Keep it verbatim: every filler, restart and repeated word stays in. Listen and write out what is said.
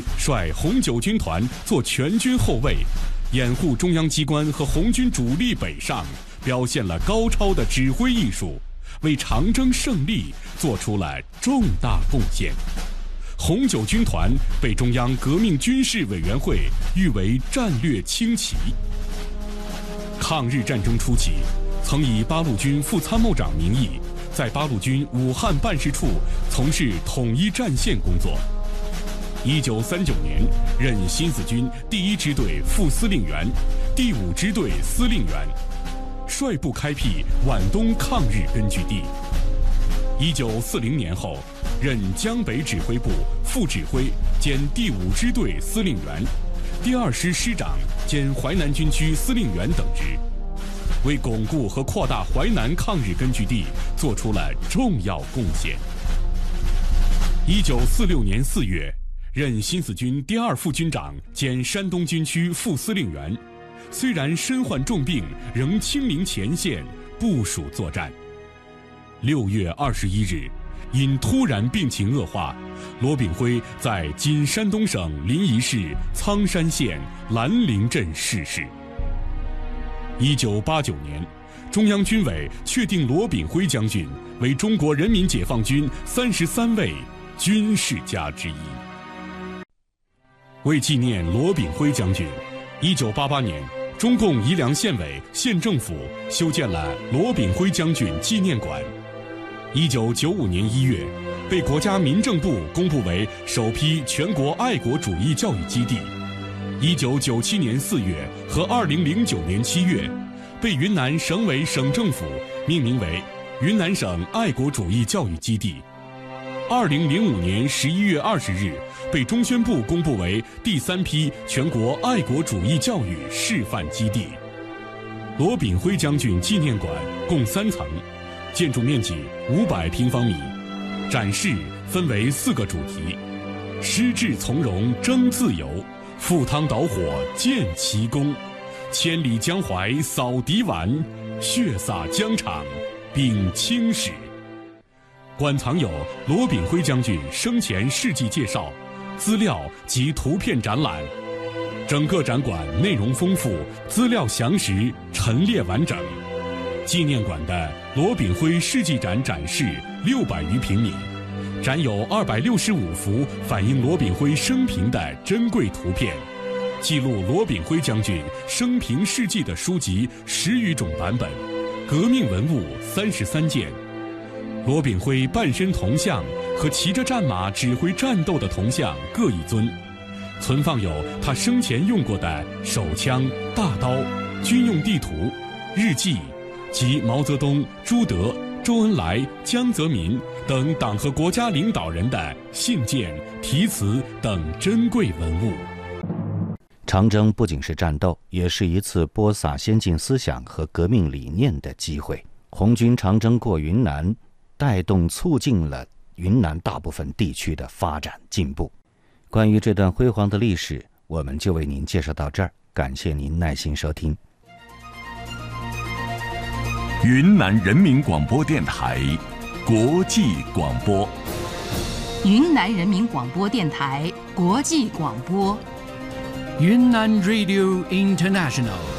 率红九军团做全军后卫，掩护中央机关和红军主力北上，表现了高超的指挥艺术，为长征胜利做出了重大贡献。红九军团被中央革命军事委员会誉为战略轻骑。抗日战争初期，曾以八路军副参谋长名义，在八路军武汉办事处从事统一战线工作。一九三九年，任新四军第一支队副司令员、第五支队司令员，率部开辟皖东抗日根据地。一九四零年后，任江北指挥部副指挥兼第五支队司令员、第二师师长兼淮南军区司令员等职，为巩固和扩大淮南抗日根据地做出了重要贡献。一九四六年四月，任新四军第二副军长兼山东军区副司令员，虽然身患重病，仍亲临前线部署作战。六月二十一日，因突然病情恶化，罗炳辉在今山东省临沂市苍山县兰陵镇逝世。一九八九年，中央军委确定罗炳辉将军为中国人民解放军三十三位军事家之一。为纪念罗炳辉将军，一九八八年，中共宜良县委县政府修建了罗炳辉将军纪念馆。一九九五年一月，被国家民政部公布为首批全国爱国主义教育基地。一九九七年四月和二零零九年七月，被云南省委省政府命名为云南省爱国主义教育基地。二零零五年十一月二十日，被中宣部公布为第三批全国爱国主义教育示范基地。罗炳辉将军纪念馆共三层，建筑面积五百平方米，展示分为四个主题：矢志从容争自由，赴汤蹈火建奇功，千里江淮扫敌顽，血洒疆场秉青史。馆藏有罗炳辉将军生前事迹介绍、资料及图片展览。整个展馆内容丰富，资料详实，陈列完整。纪念馆的罗炳辉事迹展展示六百余平米，展有二百六十五幅反映罗炳辉生平的珍贵图片，记录罗炳辉将军生平事迹的书籍十余种版本，革命文物三十三件。罗炳辉半身铜像和骑着战马指挥战斗的铜像各一尊，存放有他生前用过的手枪、大刀、军用地图、日记及毛泽东、朱德、周恩来、江泽民等党和国家领导人的信件、题词等珍贵文物。 长征不仅是战斗，也是一次播撒先进思想和革命理念的机会。红军长征过云南，带动促进了云南大部分地区的发展进步。关于这段辉煌的历史，我们就为您介绍到这儿，感谢您耐心收听。 云南人民广播电台国际广播。 云南人民广播电台国际广播。 云南 Radio International。